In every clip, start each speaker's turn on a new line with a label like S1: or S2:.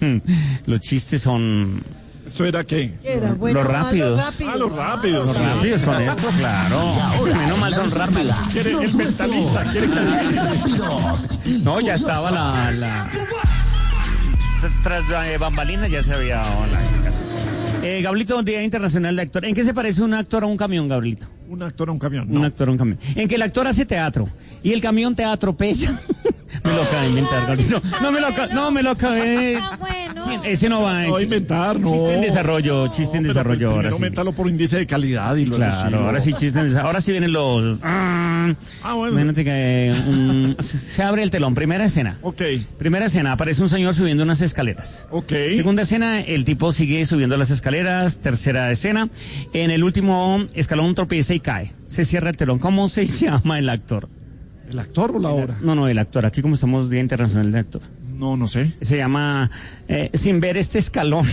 S1: Los chistes son...
S2: ¿Esto era qué?
S3: Era bueno,
S1: los rápidos.
S2: Los rápidos.
S1: Los rápidos con esto, claro. Menos mal son rápidos.
S2: ¿Quiere el mentalista? ¿Quiere que...
S1: No, ya estaba la... Tras bambalinas ya se había dado la explicación. Gablito, Día Internacional de Actor. ¿En qué se parece un actor a un camión, Gablito?
S2: Un actor a un camión, ¿no?
S1: Un actor a un camión. En que el actor hace teatro y el camión te atropella. Me lo acabé de inventar, Gablito. No me lo acabé.
S3: Bueno.
S1: Ese no va
S2: a inventar, no.
S1: Chiste en desarrollo,
S2: Pero
S1: ahora sí.
S2: métalo por índice de calidad y luego
S1: claro,
S2: sí,
S1: ahora sí chiste en desarrollo. Ahora sí vienen los...
S2: bueno.
S1: Imagínate que se abre el telón. Primera escena.
S2: Ok.
S1: Primera escena, aparece un señor subiendo unas escaleras.
S2: Ok.
S1: Segunda escena, el tipo sigue subiendo las escaleras. Tercera escena, en el último escalón tropieza y cae. Se cierra el telón. ¿Cómo se llama el actor?
S2: ¿El actor o la obra?
S1: No, el actor. Aquí como estamos Día Internacional de Actor.
S2: No sé.
S1: Se llama Sin ver este escalón.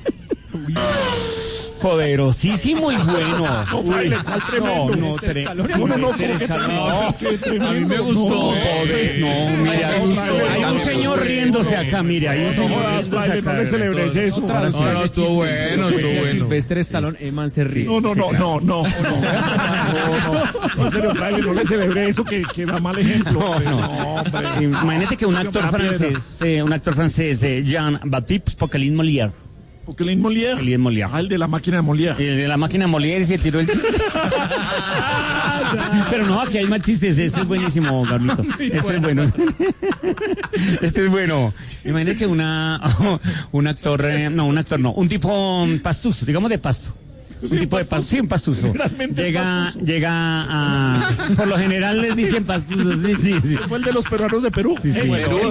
S1: Poderosísimo y bueno.
S2: No,
S1: a mí me gustó. Mira, hay un señor riéndose acá, mire, hay un señor riéndose acá.
S2: No le celebres eso.
S4: No, estuvo bueno.
S5: Silvestre Stallone, Eman se ríe.
S2: No. En serio, Fraile, no le celebre eso que da mal ejemplo.
S1: No. Imagínate que un actor francés, Jean-Baptiste Poquelin Molière.
S2: Poquelin Molière. El de la máquina de Molière.
S1: El de la máquina de Molière y se tiró el chiste. Pero no, aquí hay más chistes. Este es buenísimo, Carlito. Este es bueno. Imagínate que un tipo pastuso, digamos de pasto. Un tipo de pasto, sí, un pastuso. Llega a... Por lo general les dicen pastusos, sí.
S2: Fue el de los peruanos de Perú.
S1: Sí.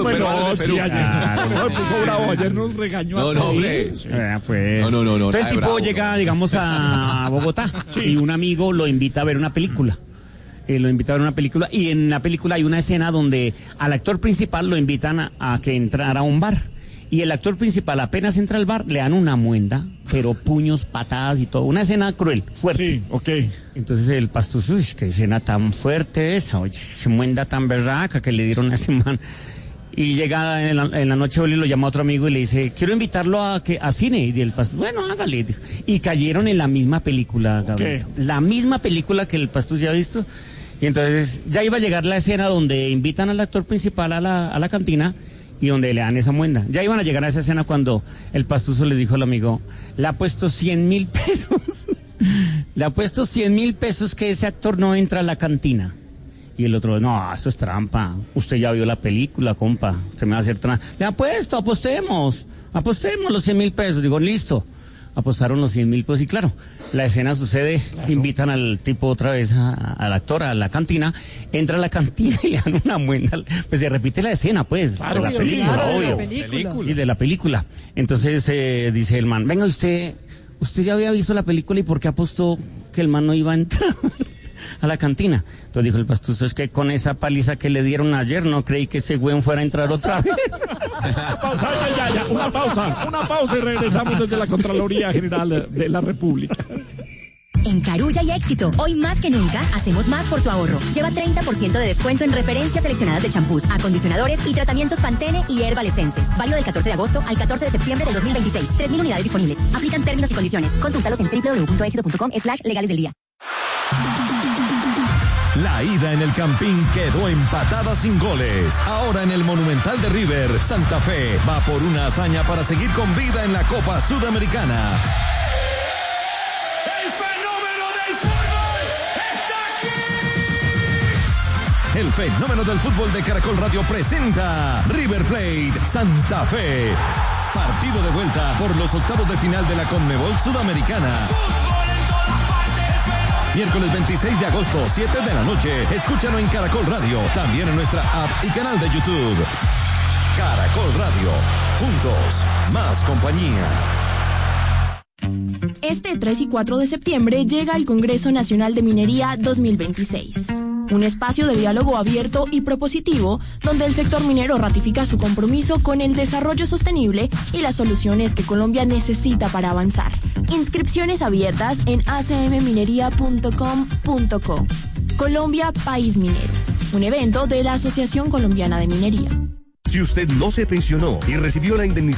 S2: Ayer nos regañó.
S4: No, hombre.
S1: Pues.
S4: No.
S1: Entonces el tipo llega, digamos, a Bogotá y un amigo lo invita a ver una película. Y en la película hay una escena donde al actor principal lo invitan a que entrara a un bar. Y el actor principal apenas entra al bar, le dan una muenda, pero puños, patadas y todo. Una escena cruel, fuerte.
S2: Sí, ok.
S1: Entonces el pastuso, qué escena tan fuerte esa, oye, qué muenda tan berraca que le dieron a ese man. Y llega en la noche, Oli lo llama a otro amigo y le dice, quiero invitarlo a cine. Y el pastuso, bueno, hágale. Y cayeron en la misma película, Gabriel. La misma película que el pastuso ya ha visto. Y entonces ya iba a llegar la escena donde invitan al actor principal a la cantina y donde le dan esa muenda. Ya iban a llegar a esa escena cuando el pastuso le dijo al amigo, le ha puesto 100,000 pesos. Le ha puesto 100,000 pesos que ese actor no entra a la cantina. Y el otro, no, eso es trampa. Usted ya vio la película, compa. Usted me va a hacer trampa. Le ha puesto, apostemos los 100,000 pesos. Digo, listo. Apostaron los 100,000 pesos y claro, la escena sucede, invitan al tipo otra vez, al actor, a la cantina, entra a la cantina y le dan una muenda, pues se repite la escena, pues,
S2: claro,
S1: de la película, obvio.
S3: Y
S1: de la película. Entonces dice el man, venga usted ya había visto la película y ¿por qué apostó que el man no iba a entrar a la cantina? Entonces dijo el pastuso, es que con esa paliza que le dieron ayer no creí que ese güey fuera a entrar otra vez.
S2: Una pausa y regresamos desde la Contraloría General de la República.
S6: En Carulla y Éxito, hoy más que nunca, hacemos más por tu ahorro. Lleva 30% de descuento en referencias seleccionadas de champús, acondicionadores y tratamientos Pantene y Herbal Essences. Válido del 14 de agosto al 14 de septiembre del 2026. 3.000 unidades disponibles. Aplican términos y condiciones. Consúltalos en www.exito.com/legales del día.
S7: La ida en el Campín quedó empatada sin goles. Ahora en el Monumental de River, Santa Fe va por una hazaña para seguir con vida en la Copa Sudamericana.
S8: ¡El fenómeno del fútbol está aquí!
S7: El fenómeno del fútbol de Caracol Radio presenta River Plate Santa Fe. Partido de vuelta por los octavos de final de la Conmebol Sudamericana. Miércoles 26 de agosto, 7 de la noche. Escúchalo en Caracol Radio, también en nuestra app y canal de YouTube. Caracol Radio, juntos, más compañía.
S9: Este 3 y 4 de septiembre llega el Congreso Nacional de Minería 2026. Un espacio de diálogo abierto y propositivo donde el sector minero ratifica su compromiso con el desarrollo sostenible y las soluciones que Colombia necesita para avanzar. Inscripciones abiertas en acmminería.com.co. Colombia, país minero. Un evento de la Asociación Colombiana de Minería.
S7: Si usted no se pensionó y recibió la indemnización